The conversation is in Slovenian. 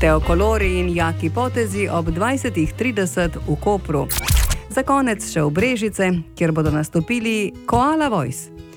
Teo Kolori in Jaki Potezi ob 20:30 v Kopru. Za konec še v Brežice, kjer bodo nastopili Koala Voice.